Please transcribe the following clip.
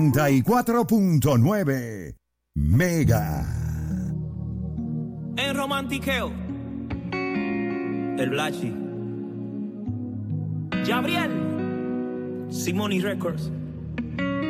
94.9 Mega. En romantiqueo, el Blachi, Gabriel, Simoni Records.